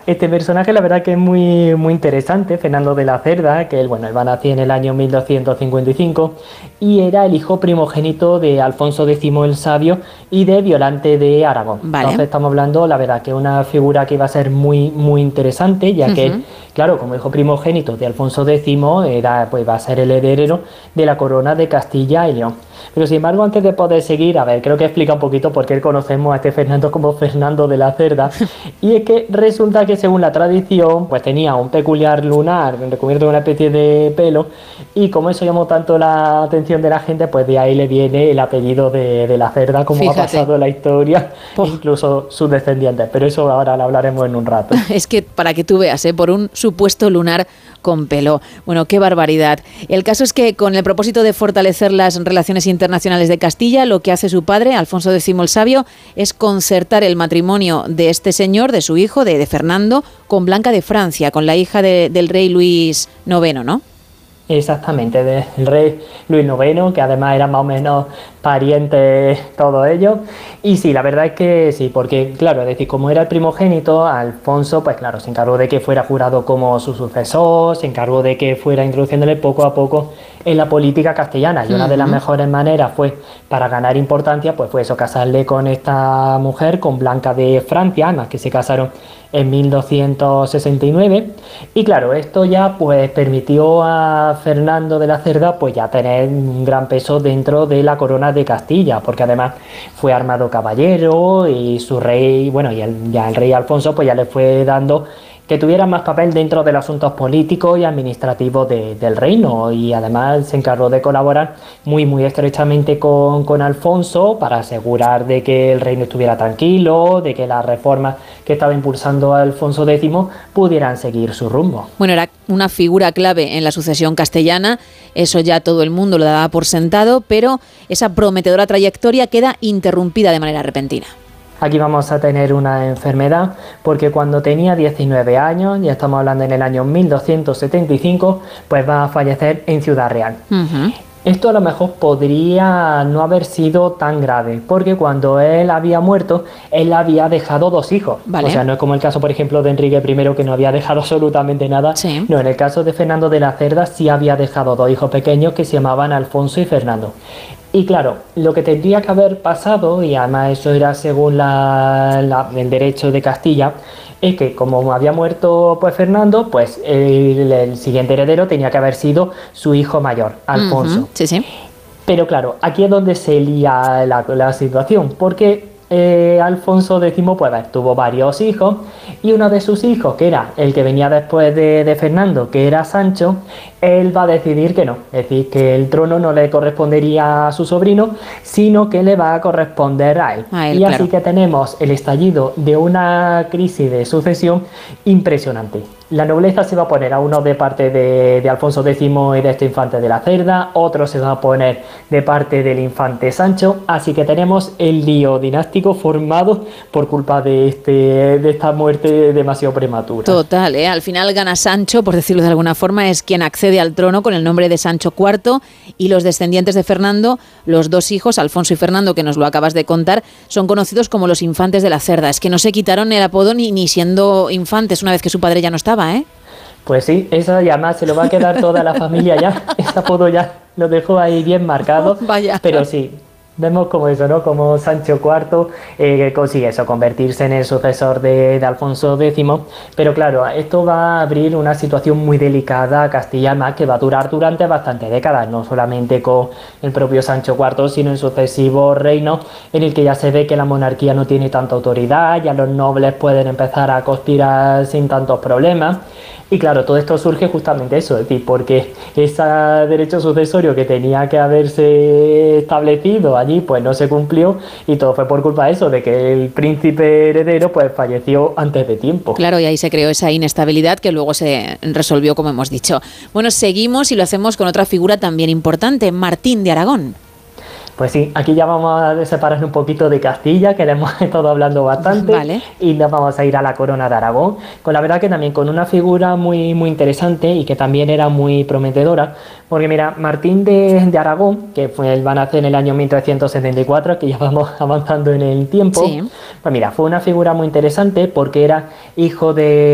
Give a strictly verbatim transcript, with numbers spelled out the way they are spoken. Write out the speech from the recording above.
Este personaje la verdad que es muy, muy interesante, Fernando de la Cerda, que él, bueno, él va a nacer en el año mil doscientos cincuenta y cinco y era el hijo primogénito de Alfonso décimo el Sabio y de Violante de Aragón. Vale. Entonces estamos hablando, la verdad, que es una figura que iba a ser muy, muy interesante, ya Uh-huh. que, claro, como hijo primogénito de Alfonso décimo, era, pues va a ser el heredero de la corona de Castilla y León. Pero sin embargo, antes de poder seguir, a ver, creo que explica un poquito por qué conocemos a este Fernando como Fernando de la Cerda. Y es que resulta que según la tradición, pues tenía un peculiar lunar recubierto de una especie de pelo. Y como eso llamó tanto la atención de la gente, pues de ahí le viene el apellido de, de la Cerda, como Fíjate. ha pasado en la historia, Oh. incluso sus descendientes. Pero eso ahora lo hablaremos en un rato. Es que para que tú veas, ¿eh? Por un supuesto lunar con pelo. Bueno, qué barbaridad. El caso es que con el propósito de fortalecer las relaciones internacionales de Castilla, lo que hace su padre, Alfonso décimo el Sabio, es concertar el matrimonio de este señor, de su hijo, de, de Fernando, con Blanca de Francia, con la hija de, del rey Luis noveno, ¿no? Exactamente, del rey Luis noveno, que además era más o menos pariente todo ello. Y sí, la verdad es que sí, porque claro, es decir, como era el primogénito, Alfonso, pues claro, se encargó de que fuera jurado como su sucesor, se encargó de que fuera introduciéndole poco a poco en la política castellana. Y una de las mejores maneras fue, para ganar importancia, pues fue eso, casarle con esta mujer, con Blanca de Francia, además que se casaron en mil doscientos sesenta y nueve. Y claro, esto ya pues permitió a Fernando de la Cerda pues ya tener un gran peso dentro de la corona de Castilla, porque además fue armado caballero y su rey, bueno, y el, ya el rey Alfonso pues ya le fue dando que tuviera más papel dentro de los asuntos políticos y administrativos de, del reino, y además se encargó de colaborar muy muy estrechamente con, con Alfonso para asegurar de que el reino estuviera tranquilo, de que las reformas que estaba impulsando Alfonso décimo pudieran seguir su rumbo. Bueno, era una figura clave en la sucesión castellana, eso ya todo el mundo lo daba por sentado, pero esa prometedora trayectoria queda interrumpida de manera repentina. Aquí vamos a tener una enfermedad, porque cuando tenía diecinueve años, ya estamos hablando en el año mil doscientos setenta y cinco, pues va a fallecer en Ciudad Real. Uh-huh. Esto a lo mejor podría no haber sido tan grave, porque cuando él había muerto, él había dejado dos hijos. Vale. O sea, no es como el caso, por ejemplo, de Enrique primero, que no había dejado absolutamente nada. Sí. No, en el caso de Fernando de la Cerda sí había dejado dos hijos pequeños que se llamaban Alfonso y Fernando. Y claro, lo que tendría que haber pasado, y además eso era según la, la, el derecho de Castilla, es que como había muerto pues Fernando, pues el, el siguiente heredero tenía que haber sido su hijo mayor, Alfonso. Uh-huh. Sí, sí. Pero claro, aquí es donde se lía la, la situación, porque eh, Alfonso décimo pues tuvo varios hijos, y uno de sus hijos, que era el que venía después de, de Fernando, que era Sancho, él va a decidir que no, es decir, que el trono no le correspondería a su sobrino, sino que le va a corresponder a él. A él, y claro. así que tenemos el estallido de una crisis de sucesión impresionante. La nobleza se va a poner a uno de parte de, de Alfonso décimo y de este infante de la Cerda, otro se va a poner de parte del infante Sancho, así que tenemos el lío dinástico formado por culpa de, este, de esta muerte demasiado prematura. Total, ¿eh? Al final gana Sancho, por decirlo de alguna forma, es quien accede al trono con el nombre de Sancho cuarto, y los descendientes de Fernando, los dos hijos, Alfonso y Fernando, que nos lo acabas de contar, son conocidos como los infantes de la Cerda. Es que no se quitaron el apodo ni, ni siendo infantes una vez que su padre ya no estaba, ¿eh? Pues sí, eso y además se lo va a quedar toda la familia ya, ese apodo ya lo dejó ahí bien marcado. Vaya. Pero sí, vemos como eso, ¿no? Como Sancho cuarto eh, consigue eso, convertirse en el sucesor de, de Alfonso décimo. Pero claro, esto va a abrir una situación muy delicada a Castilla, más que va a durar durante bastantes décadas, no solamente con el propio Sancho cuarto, sino en sucesivos reinos en el que ya se ve que la monarquía no tiene tanta autoridad, ya los nobles pueden empezar a conspirar sin tantos problemas. Y claro, todo esto surge justamente eso, es decir, porque ese derecho sucesorio que tenía que haberse establecido allí, pues no se cumplió, y todo fue por culpa de eso, de que el príncipe heredero pues falleció antes de tiempo. Claro, y ahí se creó esa inestabilidad que luego se resolvió, como hemos dicho. Bueno, seguimos y lo hacemos con otra figura también importante, Martín de Aragón. Pues sí, aquí ya vamos a separarnos un poquito de Castilla, que le hemos estado hablando bastante, vale. Y nos vamos a ir a la corona de Aragón, con la verdad que también con una figura muy, muy interesante y que también era muy prometedora, porque mira, Martín de, de Aragón, que fue, él va a nacer en el año mil trescientos setenta y cuatro, que ya vamos avanzando en el tiempo, Sí. pues mira, fue una figura muy interesante porque era hijo de